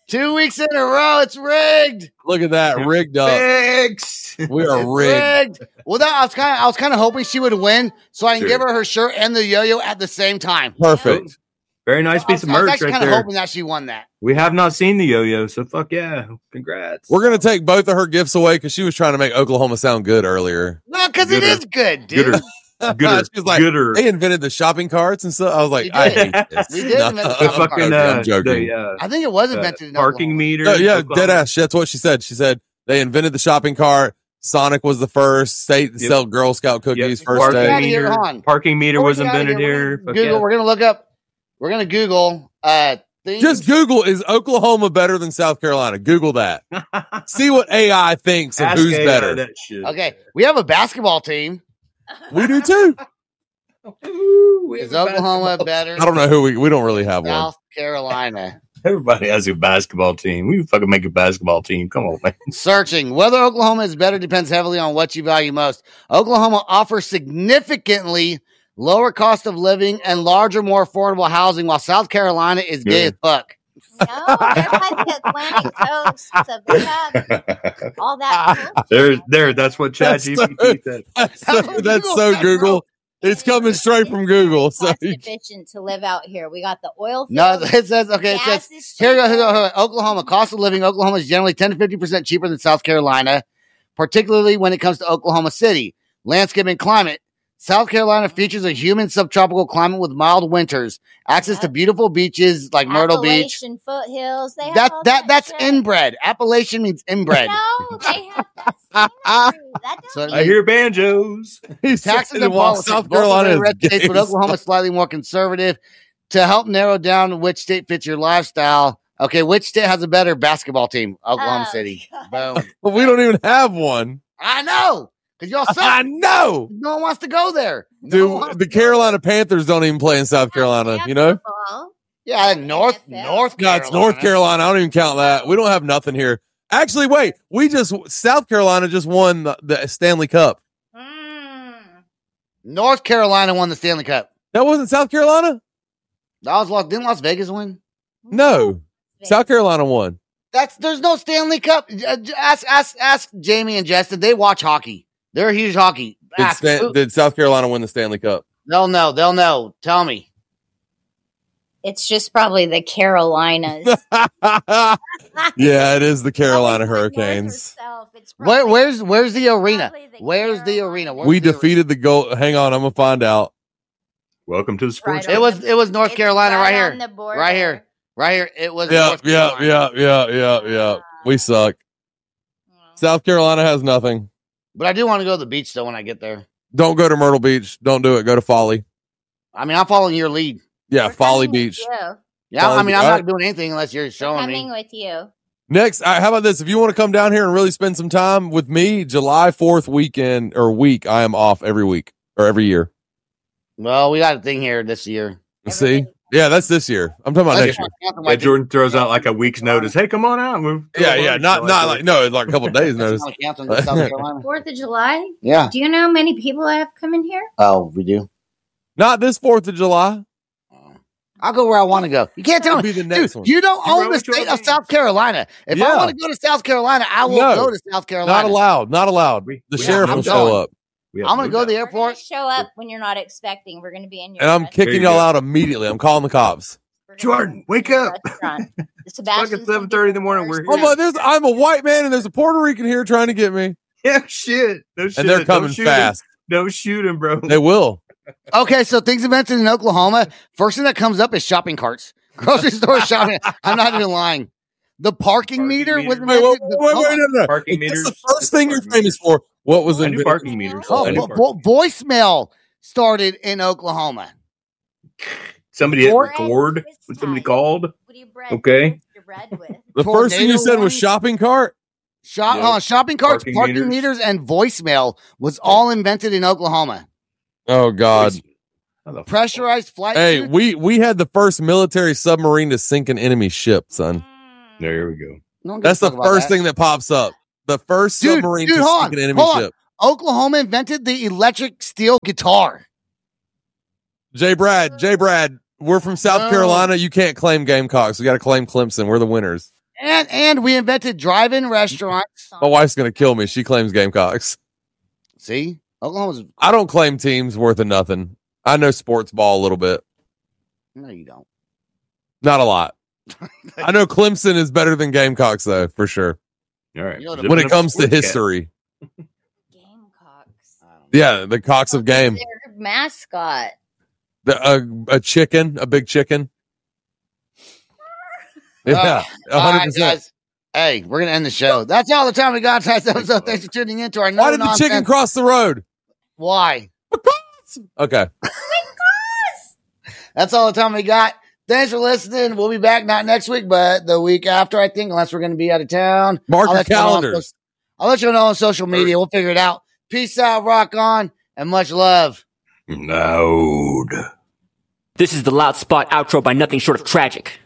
2 weeks in a row. It's rigged. Look at that, rigged up. Fixed. We are rigged. Well, I was kind of hoping she would win, so I can give her her shirt and the yo-yo at the same time. Perfect. Very nice piece of merch I was actually right kind of there. hoping that she won that. We have not seen the yo-yo, so fuck yeah. Congrats. We're going to take both of her gifts away because she was trying to make Oklahoma sound good earlier. No, because it is good, dude. Gooder. Gooder. She was like, Gooder. they invented the shopping carts and stuff. I was like, We I did. hate this. We did invent the The shopping fucking I'm joking. I think it was invented in parking Oklahoma. meter. No, yeah, Oklahoma. dead ass. That's what she said. She said they invented the shopping cart. Sonic was the first state to sell Girl Scout cookies first Parking day. Outta here, meter, hold on. parking meter Before was we get outta invented here, here. We're Fuck gonna Google. yeah. We're gonna look up. We're gonna Google. Things. Just Google, is Oklahoma better than South Carolina? Google that. See what AI thinks of Ask who's AI better. that shit. Okay, we have a basketball team. We do too. Ooh, we Is have a Oklahoma basketball- better? I don't know who we don't really have one. South Carolina. Everybody has a basketball team. We fucking make a basketball team. Come on, man. Searching. Whether Oklahoma is better depends heavily on what you value most. Oklahoma offers significantly lower cost of living and larger, more affordable housing, while South Carolina is gay as fuck. No, they're by the Atlantic coast, so they have all that. There. That's what ChatGPT said. That's so Google. It's coming straight from Google. So Cost efficient to live out here. We got the oil fields. No, it says, okay, it gas says, is here you cheaper. go. Oklahoma, cost of living. Oklahoma is generally 10 to 50% cheaper than South Carolina, particularly when it comes to Oklahoma City. Landscape and climate. South Carolina features a humid subtropical climate with mild winters, access to beautiful beaches like Myrtle Beach. Appalachian foothills. They have all That's shit. inbred. Appellation means inbred. No, they have that scenery. That So doesn't I hear banjos. Taxes and while politics. South Both are Carolina very is red states, gay but as Oklahoma is fuck. slightly more conservative. To help narrow down which state fits your lifestyle. Okay, which state has a better basketball team? Oklahoma Oh, City. God. Boom. But we don't even have one. I know, because y'all I suck. know. No one wants to go there. No one wants Dude, the to go Carolina Panthers don't even play in South Carolina, you know? Football. there. Yeah, North No, Carolina. it's North Carolina. I don't even count that. We don't have nothing here. Actually, wait. South Carolina just won the Stanley Cup. North Carolina won the Stanley Cup. That wasn't South Carolina? Didn't Las Vegas win? No. South Carolina won. There's no Stanley Cup. Ask Jamie and Justin. They watch hockey. They're huge hockey. Ask. Did South Carolina win the Stanley Cup? They'll know. They'll know. Tell me. It's just probably the Carolinas. Yeah, it is the Carolina Always like north or Hurricanes. south. It's probably- Where's the arena? probably the Where's the Carolinas. arena? Where's We the defeated the goal. Hang on, I'm gonna find out. Welcome to the sports. Right arena? It was North It's Carolina right on here. the border. Right here. Right here. It was Yeah, North yeah, Carolina. yeah. We suck. South Carolina has nothing. But I do want to go to the beach though when I get there. Don't go to Myrtle Beach. Don't do it. Go to Folly. I mean, I'm following your lead. Yeah, We're Folly coming with Beach. you. Yeah, I mean, I'm Alright. not doing anything unless you're We're showing coming me. with you. Next, how about this? If you want to come down here and really spend some time with me, July 4th week, I am off every week or every year. Well, we got a thing here this year. See? Yeah, that's this year. I'm talking about next year. Yeah, Jordan throws out like a week's notice. Hey, come on out. Yeah. Not like, no, like a couple of days notice. 4th of July? Yeah. Do you know how many people I have coming here? Oh, we do. Not this 4th of July. I'll go where I want to go. You can't tell That'll me. be the next Dude, one. you don't You own wrote the what you state want of to South Carolina. If Yeah. I want to go to South Carolina, I will No. go to South Carolina. Not allowed. Not allowed. We- The we sheriff have will no show doubt. up. I'm going to go to the We're gonna airport. show up when you're not expecting. We're going to be in your And I'm restaurant. kicking you y'all go. out immediately. I'm calling the cops. We're gonna Jordan, be wake in your up. restaurant. The Fucking Sebastian's 7:30 in the morning. We're Oh, here. but I'm a white man and there's a Puerto Rican here trying to get me. Yeah, shit. No shit. And they're coming Don't shoot fast. Him. Don't shoot him, bro. They will. Okay, so things invented in Oklahoma. First thing that comes up is shopping carts. Grocery store shopping. I'm not even lying. The parking meter was meter. Wait, invented. no. Parking That's meters. the first thing you're famous for. What was I knew invented? parking meters. Oh, I knew parking- voicemail started in Oklahoma. Somebody hit Or- record when somebody called. What do you bread? Okay. Your bread with? The first thing you said was warning. shopping cart. Yeah. Shopping carts, Parking parking meters, and voicemail was all invented in Oklahoma. Oh God. How the fuck? Pressurized flight. Hey, suits- we had the first military submarine to sink an enemy ship, son. There we go. No one gives That's a the fuck about first thing that pops up. The first Dude, submarine dude, to hold sink on, an enemy hold on. ship. Oklahoma invented the electric steel guitar. J. Brad, we're from South No. Carolina. You can't claim Gamecocks. We got to claim Clemson. We're the winners. And we invented drive-in restaurants. My wife's going to kill me. She claims Gamecocks. See? Oklahoma's... I don't claim teams worth of nothing. I know sports ball a little bit. No, you don't. Not a lot. I know Clemson is better than Gamecocks, though, for sure. All right. You know, When it comes to Sports cat. history. Gamecocks. Yeah, the Cocks of Game. Their mascot. A chicken, a big chicken. Yeah, All right, 100%. guys. Hey, we're going to end the show. That's all the time we got tonight's episode. Thanks for tuning in to our Why did the chicken cross the road? Why? Okay. That's all the time we got. Thanks for listening. We'll be back not next week, but the week after, I think, unless we're going to be out of town. Mark I'll your let you know on calendars. I'll let you know on social media. We'll figure it out. Peace out, rock on, and much love. Loud. This is the Loud Spot outro by Nothing Short of Tragic.